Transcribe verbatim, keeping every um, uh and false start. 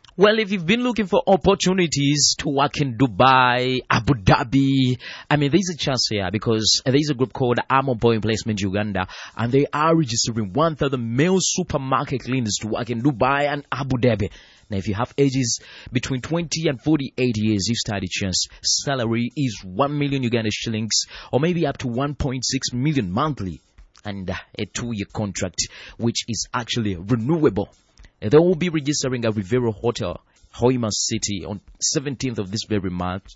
Well, if you've been looking for opportunities to work in Dubai, Abu Dhabi, I mean, there's a chance here because there's a group called Armor Boy Placement Uganda, and they are registering one thousand male supermarket cleaners to work in Dubai and Abu Dhabi. Now, if you have ages between twenty and forty-eight years, you stand a chance. Salary is one million Uganda shillings, or maybe up to one point six million monthly, and uh, a two-year contract, which is actually renewable. They will be registering at Rivero Hotel, Hoima City, on seventeenth of this very month,